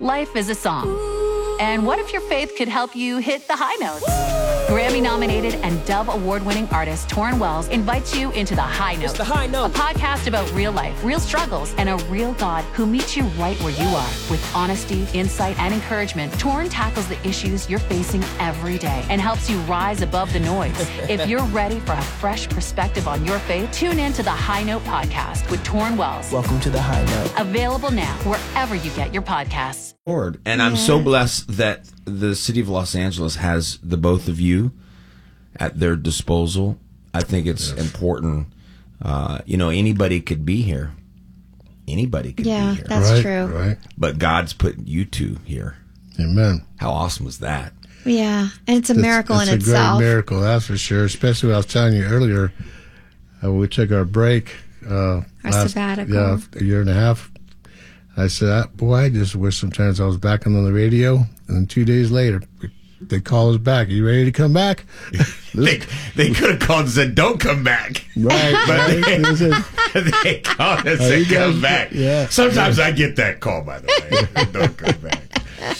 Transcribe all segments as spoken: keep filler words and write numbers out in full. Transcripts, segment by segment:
Life is a song. And what if your faith could help you hit the high notes? Grammy-nominated and Dove Award-winning artist Torrin Wells invites you into The High Note. It's The High Note. A podcast about real life, real struggles, and a real God who meets you right where you are. With honesty, insight, and encouragement, Torrin tackles the issues you're facing every day and helps you rise above the noise. If you're ready for a fresh perspective on your faith, tune in to The High Note podcast with Torrin Wells. Welcome to The High Note. Available now wherever you get your podcasts. And yeah. I'm so blessed that the city of Los Angeles has the both of you at their disposal. I think it's yes. important. Uh, you know, anybody could be here. Anybody could yeah, be here. Yeah, that's right, true. Right. But God's put you two here. Amen. How awesome was that? Yeah, and it's a miracle it's, in it's itself. It's a great miracle, that's for sure. Especially what I was telling you earlier, uh, we took our break. Uh, our last, sabbatical. Yeah, a year and a half. I said, boy, I just wish sometimes I was back on the radio. And then two days later, they call us back. Are you ready to come back? they they could have called and said, don't come back. Right. But right. they, said, they called and said, come guys, back. Yeah. Sometimes yeah. I get that call, by the way. Don't come back.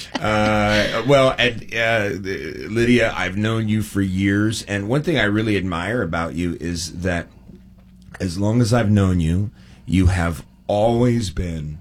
Uh, well, and, uh, Lydia, I've known you for years. And one thing I really admire about you is that as long as I've known you, you have always been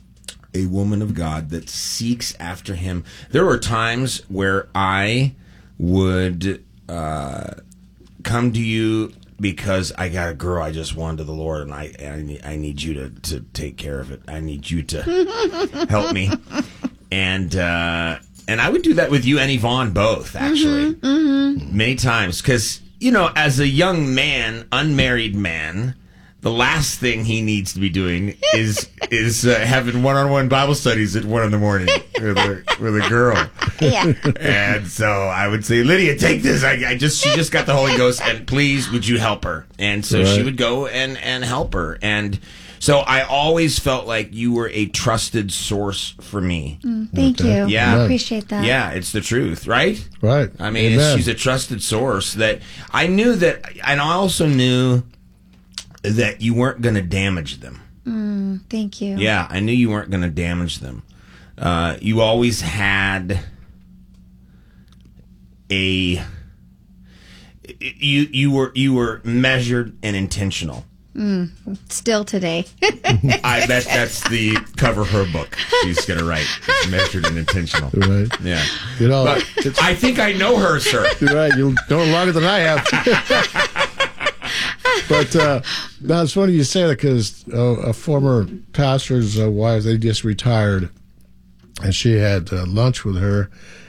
a woman of God that seeks after him. There were times where I would uh, come to you because I got a girl I just wanted to the Lord, and I I need, I need you to, to take care of it. I need you to help me. And uh, and I would do that with you and Yvonne both, actually. Mm-hmm, mm-hmm. Many times. Because, you know, as a young man, unmarried man, the last thing he needs to be doing is is uh, having one-on-one Bible studies at one in the morning with a with a girl. Yeah. And so I would say, Lydia, take this. I, I just she just got the Holy Ghost, and please, would you help her? And so right. she would go and and help her. And so I always felt like you were a trusted source for me. Mm, thank okay. you. Yeah, I appreciate that. Yeah, it's the truth, right? Right. I mean, it's, she's a trusted source that I knew that, and I also knew that you weren't going to damage them. Mm, thank you. Yeah, I knew you weren't going to damage them. Uh, you always had a you you were you were measured and intentional. Mm, still today. I bet that's the cover of her book. She's going to write. It's measured and intentional. Right. Yeah. You know, but I think I know her, sir. You're right. You know her longer than I have. But uh, now it's funny you say that because uh, a former pastor's uh, wife, they just retired, and she had uh, lunch with her,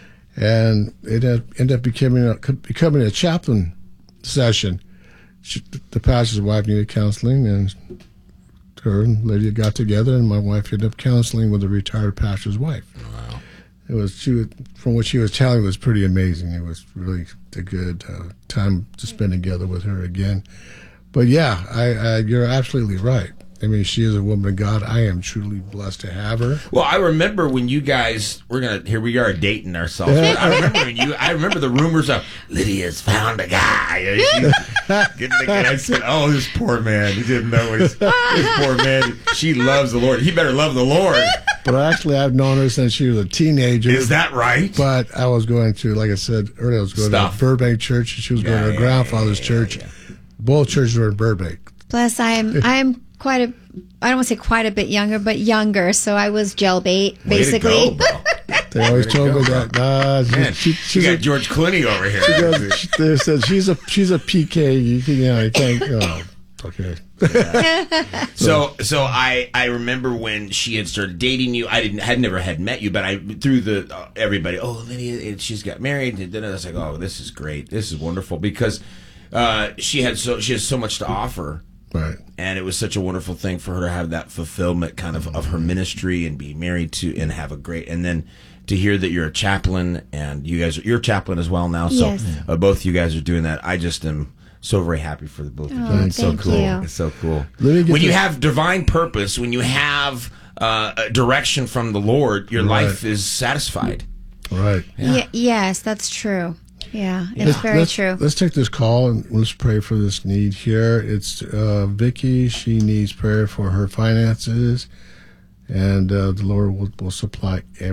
and it had, ended up becoming a, becoming a chaplain session. She, the pastor's wife needed counseling, and her and Lydia got together, and my wife ended up counseling with the retired pastor's wife. Wow. It was she was, from what she was telling me, it was pretty amazing. It was really a good uh, time to spend together with her again. But yeah, I, I, you're absolutely right. I mean, she is a woman of God. I am truly blessed to have her. Well, I remember when you guys we're gonna here we are dating ourselves. I remember when you. I remember the rumors of Lydia's found a guy. Getting the guy. I said, "Oh, this poor man. He didn't know his, this poor man. She loves the Lord. He better love the Lord." But actually, I've known her since she was a teenager. Is that right? But I was going to, like I said earlier, I was going Stuff. to Burbank Church, and she was yeah, going to her yeah, grandfather's yeah, yeah, church. Yeah. Both churches were in Burbank. Plus, I'm I'm quite a I don't want to say quite a bit younger, but younger. So I was jailbait, basically. Way to go, bro. They always told go, me that. Nah, Man, she, you she's got a, George Clooney over here. She goes, she, they said she's a she's a P K. You can, you know, you can't. Oh, okay. Yeah. so so I, I remember when she had started dating you. I didn't had never had met you, but I through the uh, everybody. Oh, Lydia, and she's got married. And then I was like, oh, this is great. This is wonderful because uh, she had so she has so much to offer. Right. And it was such a wonderful thing for her to have that fulfillment kind of of her ministry and be married to and have a great and then to hear that you're a chaplain and you guys are you're a chaplain as well now. So yes. uh, both you guys are doing that. I just am so very happy for the both of you. Oh, It's so thank cool. you. It's so cool. When you have divine purpose, when you have uh, a direction from the Lord, your right. life is satisfied. Right. Yeah. Y- yes, that's true. Yeah, it's let's, very let's, true. Let's take this call and let's pray for this need here. It's uh, Vicky. She needs prayer for her finances, and uh, the Lord will, will supply every